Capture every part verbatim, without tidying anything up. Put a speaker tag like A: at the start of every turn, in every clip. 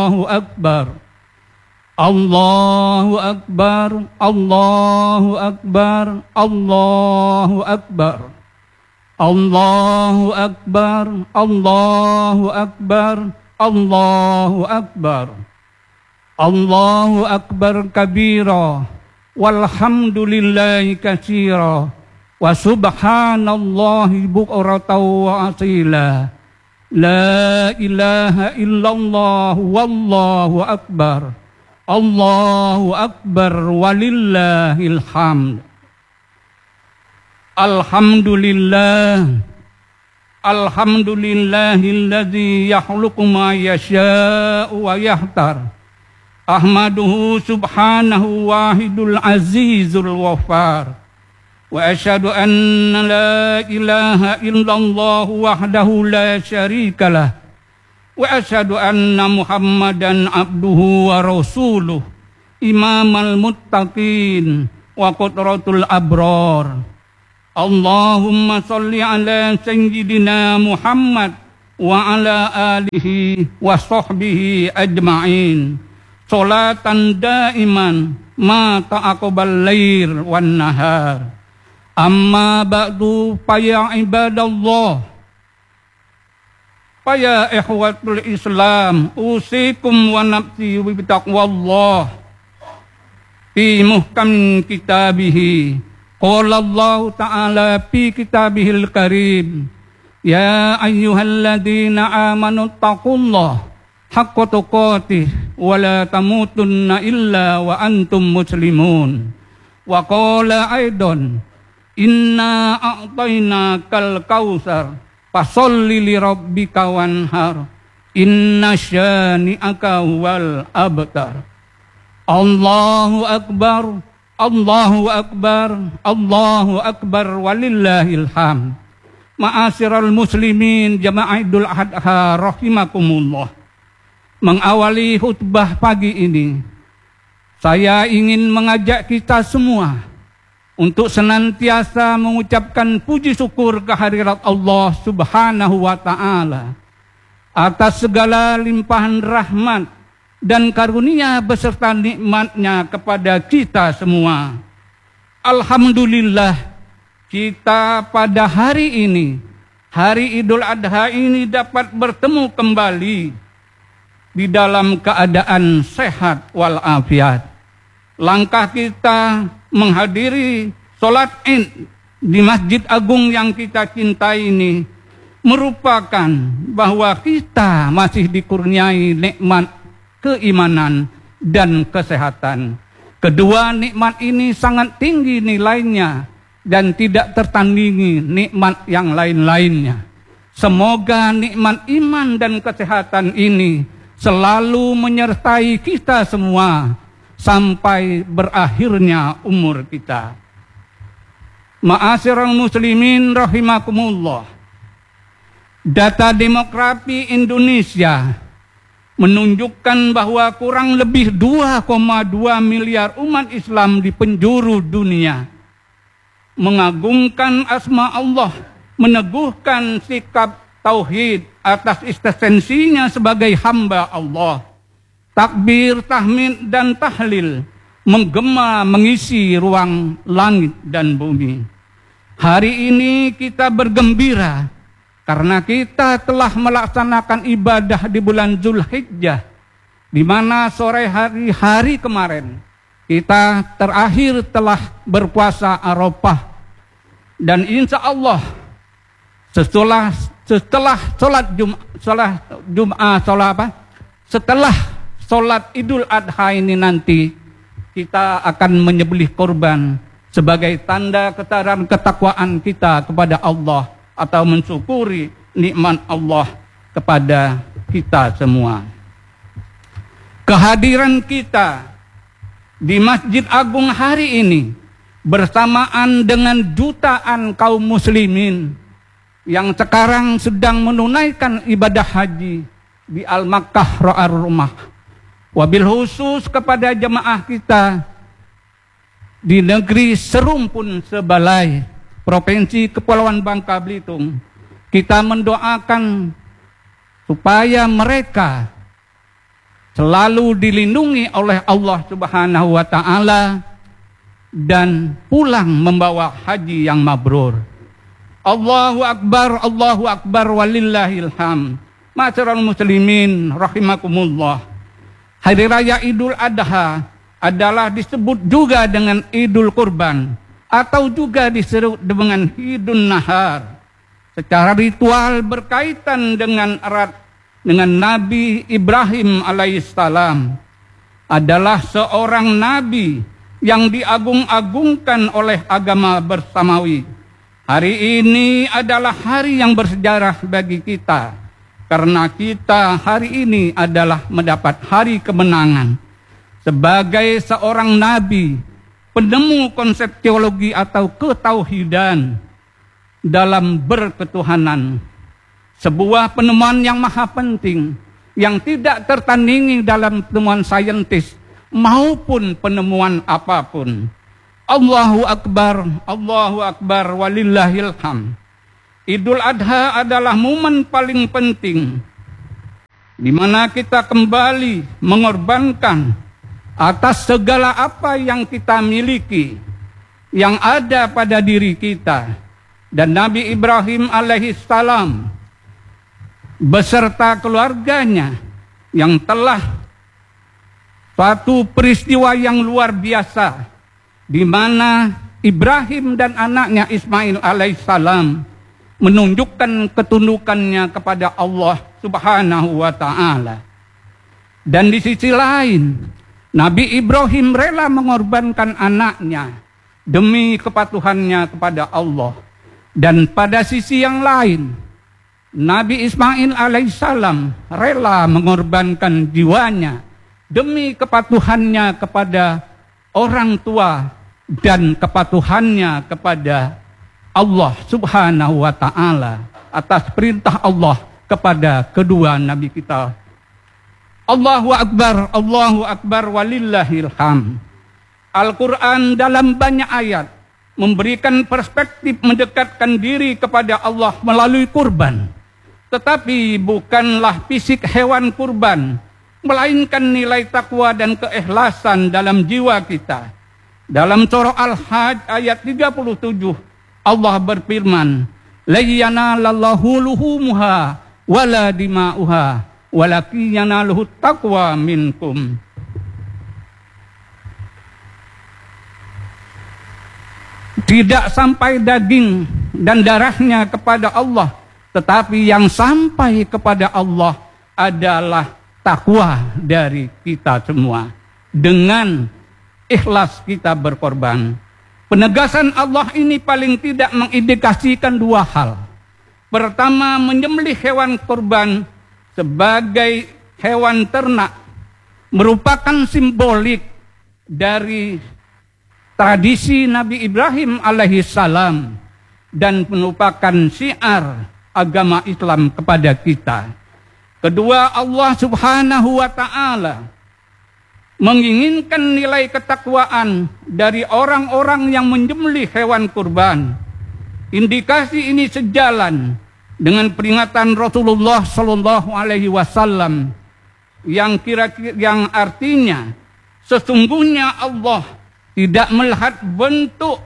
A: Allahu Akbar. Allahu Akbar, Allahu Akbar, Allahu Akbar. Allahu Akbar, Allahu Akbar, Allahu Akbar. Allahu Akbar kabira, walhamdulillahi katsira, wa subhanallahi bukratan wa asila. La ilaha illallah, wallahu akbar. Allahu akbar walillahil hamd. Alhamdulillah. Alhamdulillahilladzi yakhluqu ma yasha'u wa yahtar. Ahmaduhu subhanahu wahidul azizul wafar. Wa asyhadu anna la ilaha illallah wahdahu la syarikalah. Wa asyhadu anna Muhammadan abduhu wa rasuluh, imamal muttaqin wa qudratul abrar. Allahumma salli ala sayyidina Muhammad wa ala alihi wa sahbihi ajma'in. Salatan daiman ma ta'aqabal lail wan nahar. Amma ba'du fa ya ibadallah. Faya ikhwatul Islam, usikum wa nafsi bi taqwallah fi muhkam kitabihi. Qala Allah Ta'ala fi kitabihil karim, ya ayyuhalladzina amanu taqullah haqqa tuqatih wa la tamutunna illa wa antum muslimun. Wa qala aidan, inna a'tainakal kautsar fasolli li rabbika wanhar, inna syani'aka wal abtar. Allahu akbar, Allahu akbar, Allahu akbar walillahil hamd. Ma'asyiral muslimin jamaah Idul Adha rahimakumullah. Mengawali khutbah pagi ini, saya ingin mengajak kita semua untuk senantiasa mengucapkan puji syukur kehadirat Allah Subhanahu wa Ta'ala atas segala limpahan rahmat dan karunia beserta nikmatnya kepada kita semua. Alhamdulillah, kita pada hari ini, hari Idul Adha ini dapat bertemu kembali di dalam keadaan sehat walafiat. Langkah kita menghadiri sholat Id di Masjid Agung yang kita cintai ini merupakan bahwa kita masih dikurniai nikmat keimanan dan kesehatan. Kedua nikmat ini sangat tinggi nilainya dan tidak tertandingi nikmat yang lain-lainnya. Semoga nikmat iman dan kesehatan ini selalu menyertai kita semua sampai berakhirnya umur kita. Ma'asyiral muslimin rahimakumullah. Data demografi Indonesia menunjukkan bahwa kurang lebih dua koma dua miliar umat Islam di penjuru dunia mengagungkan asma Allah, meneguhkan sikap tauhid atas eksistensinya sebagai hamba Allah. Takbir, tahmid, dan tahlil menggema mengisi ruang langit dan bumi. Hari ini kita bergembira karena kita telah melaksanakan ibadah di bulan Zulhijjah, di mana sore hari hari kemarin kita terakhir telah berpuasa Arafah, dan insya Allah setelah setelah sholat Jum sholat Jum'ah sholat apa setelah sholat Idul Adha ini nanti kita akan menyembelih korban sebagai tanda ketetaran ketakwaan kita kepada Allah atau mensyukuri nikmat Allah kepada kita semua. Kehadiran kita di Masjid Agung hari ini bersamaan dengan jutaan kaum muslimin yang sekarang sedang menunaikan ibadah haji di Al-Makkah Ar-Rumah. Wabil khusus kepada jemaah kita di negeri Serumpun Sebalai, Provinsi Kepulauan Bangka Belitung, kita mendoakan supaya mereka selalu dilindungi oleh Allah Subhanahu wa taala dan pulang membawa haji yang mabrur. Allahu akbar, Allahu akbar walillahil hamd. Ma'asyiral muslimin rahimakumullah. Hari raya Idul Adha adalah disebut juga dengan Idul Kurban atau juga disebut dengan Idun Nahar. Secara ritual berkaitan dengan erat dengan Nabi Ibrahim alaihissalam, adalah seorang nabi yang diagung-agungkan oleh agama bersamawi. Hari ini adalah hari yang bersejarah bagi kita, karena kita hari ini adalah mendapat hari kemenangan. Sebagai seorang nabi, penemu konsep teologi atau ketauhidan dalam berketuhanan, sebuah penemuan yang maha penting, yang tidak tertandingi dalam temuan saintis maupun penemuan apapun. Allahu akbar, Allahu akbar walillahil hamd. Idul Adha adalah momen paling penting di mana kita kembali mengorbankan atas segala apa yang kita miliki, yang ada pada diri kita. Dan Nabi Ibrahim alaihissalam beserta keluarganya yang telah suatu peristiwa yang luar biasa di mana Ibrahim dan anaknya Ismail alaihissalam menunjukkan ketundukannya kepada Allah Subhanahu wa taala. Dan di sisi lain, Nabi Ibrahim rela mengorbankan anaknya demi kepatuhannya kepada Allah. Dan pada sisi yang lain, Nabi Ismail alaihissalam rela mengorbankan jiwanya demi kepatuhannya kepada orang tua dan kepatuhannya kepada Allah Subhanahu wa taala atas perintah Allah kepada kedua nabi kita. Allahu akbar, Allahu akbar walillahil hamd. Al-Qur'an dalam banyak ayat memberikan perspektif mendekatkan diri kepada Allah melalui kurban. Tetapi bukanlah fisik hewan kurban, melainkan nilai takwa dan keikhlasan dalam jiwa kita. Dalam surah Al-Hajj ayat tiga puluh tujuh, Allah berfirman, "La yanalallahu luhumuha wala dima'uha, walakin yanaluhu taqwa minkum." Tidak sampai daging dan darahnya kepada Allah, tetapi yang sampai kepada Allah adalah takwa dari kita semua. Dengan ikhlas kita berkorban. Penegasan Allah ini paling tidak mengindikasikan dua hal. Pertama, menyembelih hewan kurban sebagai hewan ternak merupakan simbolik dari tradisi Nabi Ibrahim alaihissalam dan merupakan syiar agama Islam kepada kita. Kedua, Allah Subhanahu wa taala menginginkan nilai ketakwaan dari orang-orang yang menyembelih hewan kurban. Indikasi ini sejalan dengan peringatan Rasulullah Shallallahu Alaihi Wasallam yang kira-kira yang artinya sesungguhnya Allah tidak melihat bentuk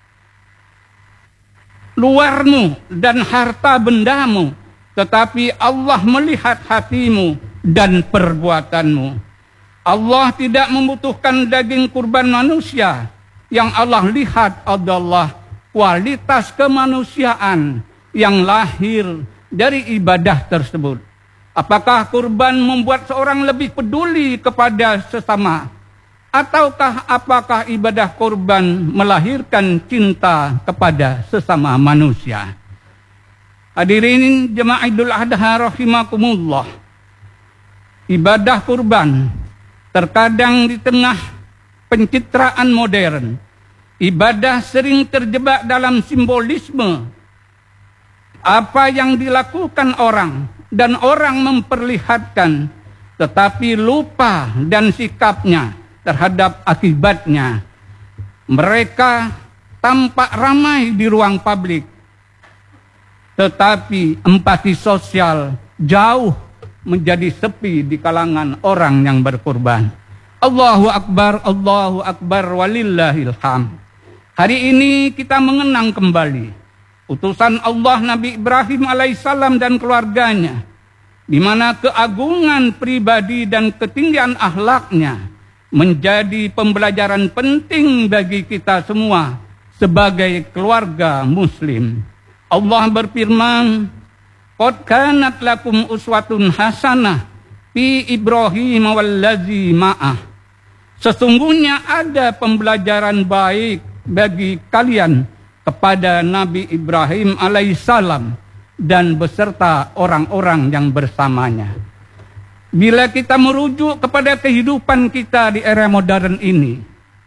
A: luarmu dan harta bendamu, tetapi Allah melihat hatimu dan perbuatanmu. Allah tidak membutuhkan daging kurban manusia. Yang Allah lihat adalah kualitas kemanusiaan yang lahir dari ibadah tersebut. Apakah kurban membuat seorang lebih peduli kepada sesama? Ataukah apakah ibadah kurban melahirkan cinta kepada sesama manusia? Hadirin jemaah Idul Adha rahimakumullah. Ibadah kurban terkadang di tengah pencitraan modern, ibadah sering terjebak dalam simbolisme apa yang dilakukan orang dan orang memperlihatkan, tetapi lupa dan sikapnya terhadap akibatnya. Mereka tampak ramai di ruang publik, tetapi empati sosial jauh menjadi sepi di kalangan orang yang berkurban. Allahu Akbar, Allahu Akbar, walillahil hamd. Hari ini kita mengenang kembali utusan Allah Nabi Ibrahim alaihissalam dan keluarganya, di mana keagungan pribadi dan ketinggian akhlaknya menjadi pembelajaran penting bagi kita semua sebagai keluarga muslim. Allah berfirman, "Qad kanat lakum uswatun hasanah fi Ibrahim wallazi ma'ah." Sesungguhnya ada pembelajaran baik bagi kalian kepada Nabi Ibrahim alaihissalam dan beserta orang-orang yang bersamanya. Bila kita merujuk kepada kehidupan kita di era modern ini,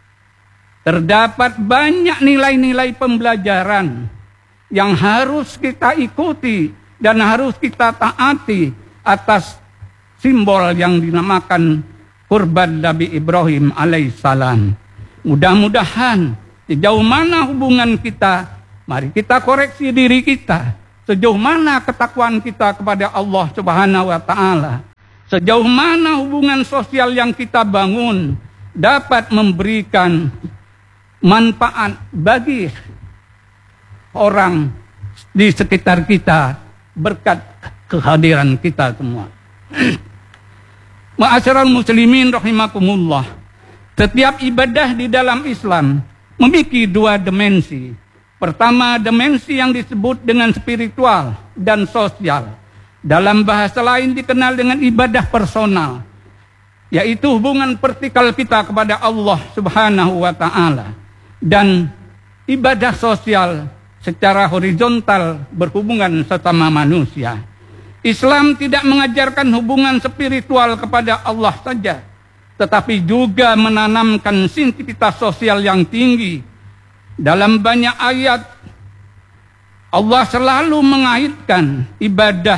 A: terdapat banyak nilai-nilai pembelajaran yang harus kita ikuti dan harus kita taati atas simbol yang dinamakan kurban Nabi Ibrahim alaihissalam. Mudah-mudahan sejauh mana hubungan kita, mari kita koreksi diri kita. Sejauh mana ketakwaan kita kepada Allah Subhanahu wa Ta'ala, sejauh mana hubungan sosial yang kita bangun dapat memberikan manfaat bagi orang di sekitar kita berkat kehadiran kita semua. Ma'asyiral muslimin rahimakumullah. Setiap ibadah di dalam Islam memiliki dua dimensi. Pertama, dimensi yang disebut dengan spiritual dan sosial. Dalam bahasa lain dikenal dengan ibadah personal, yaitu hubungan vertikal kita kepada Allah Subhanahu wa Ta'ala, dan ibadah sosial secara horizontal berhubungan sesama manusia. Islam tidak mengajarkan hubungan spiritual kepada Allah saja, tetapi juga menanamkan sensitivitas sosial yang tinggi. Dalam banyak ayat, Allah selalu mengaitkan ibadah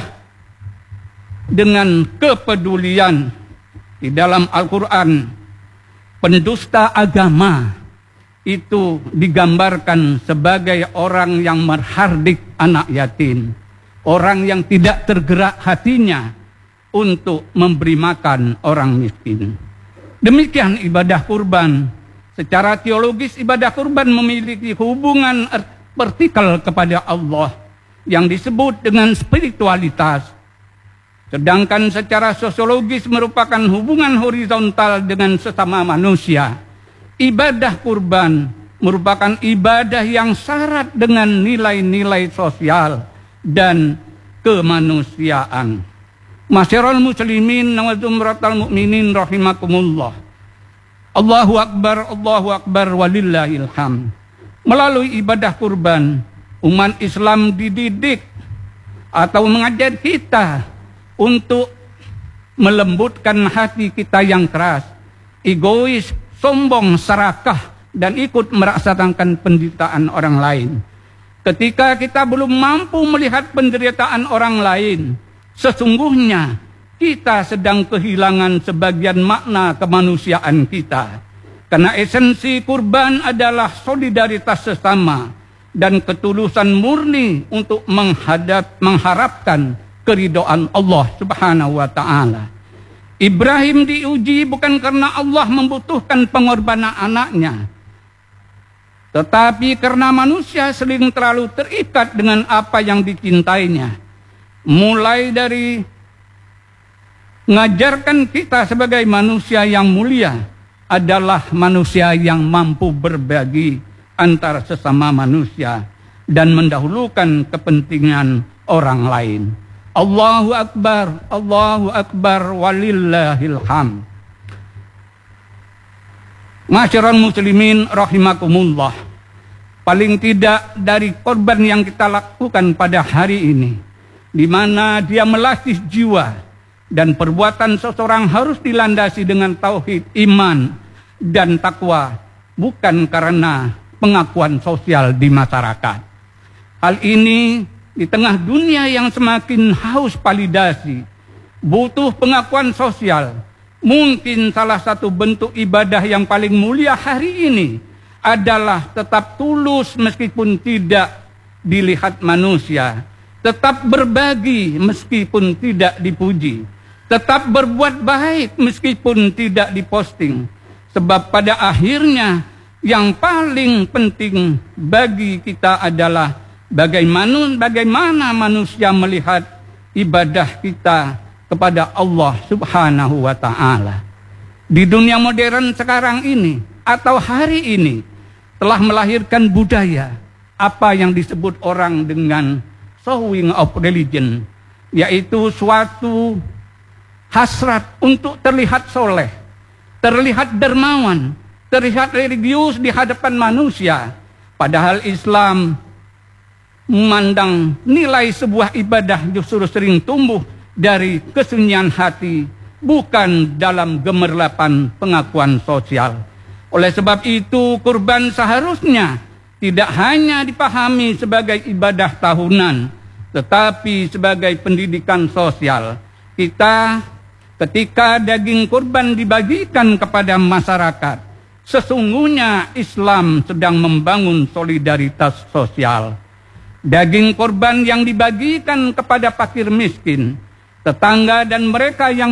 A: dengan kepedulian. Di dalam Al-Quran, pendusta agama itu digambarkan sebagai orang yang menghardik anak yatim, orang yang tidak tergerak hatinya untuk memberi makan orang miskin. Demikian ibadah kurban. Secara teologis, ibadah kurban memiliki hubungan vertikal kepada Allah yang disebut dengan spiritualitas. Sedangkan secara sosiologis merupakan hubungan horizontal dengan sesama manusia. Ibadah kurban merupakan ibadah yang syarat dengan nilai-nilai sosial dan kemanusiaan. Masyarul muslimin wa zumratal mu'minin rahimakumullah. Allahu Akbar, Allahu Akbar, walillahil hamd. Melalui ibadah kurban, umat Islam dididik atau mengajar kita untuk melembutkan hati kita yang keras, egois, sombong, serakah, dan ikut merasakan penderitaan orang lain. Ketika kita belum mampu melihat penderitaan orang lain, sesungguhnya kita sedang kehilangan sebagian makna kemanusiaan kita. Karena esensi kurban adalah solidaritas sesama dan ketulusan murni untuk menghadap, mengharapkan keridhaan Allah Subhanahu wa Ta'ala. Ibrahim diuji bukan karena Allah membutuhkan pengorbanan anaknya, tetapi karena manusia sering terlalu terikat dengan apa yang dicintainya. Mulai dari mengajarkan kita sebagai manusia yang mulia adalah manusia yang mampu berbagi antara sesama manusia dan mendahulukan kepentingan orang lain. Allahu Akbar, Allahu Akbar, walillahil hamd. Masyarul muslimin rahimakumullah. Paling tidak dari korban yang kita lakukan pada hari ini, di mana dia melatih jiwa dan perbuatan seseorang harus dilandasi dengan tauhid, iman, dan takwa, bukan karena pengakuan sosial di masyarakat. Hal ini di tengah dunia yang semakin haus validasi, butuh pengakuan sosial. Mungkin salah satu bentuk ibadah yang paling mulia hari ini adalah tetap tulus meskipun tidak dilihat manusia, tetap berbagi meskipun tidak dipuji, Tetap berbuat baik meskipun tidak diposting. Sebab pada akhirnya yang paling penting bagi kita adalah bagaimana, bagaimana manusia melihat ibadah kita kepada Allah Subhanahu wa ta'ala. Di dunia modern sekarang ini atau hari ini telah melahirkan budaya apa yang disebut orang dengan showing of religion, yaitu suatu hasrat untuk terlihat soleh, terlihat dermawan, terlihat religius di hadapan manusia. Padahal Islam memandang nilai sebuah ibadah justru sering tumbuh dari kesunyian hati, bukan dalam gemerlapan pengakuan sosial. Oleh sebab itu, kurban seharusnya tidak hanya dipahami sebagai ibadah tahunan, tetapi sebagai pendidikan sosial. Kita ketika daging kurban dibagikan kepada masyarakat, sesungguhnya Islam sedang membangun solidaritas sosial. Daging kurban yang dibagikan kepada fakir miskin, tetangga dan mereka yang